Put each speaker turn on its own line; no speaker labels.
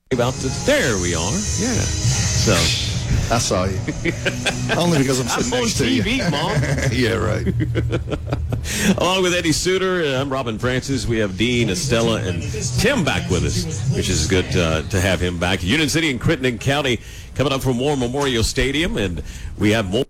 About this. There we are. Yeah. So
I saw you. Only because I'm sitting
I'm on
next to you.
TV, Mom.
Yeah, right.
Along with Eddie Suter, I'm Robin Francis. We have Dean, Estella, and Tim back with us, which is good to have him back. Union City and Crittenden County coming up from War Memorial Stadium, and we have more.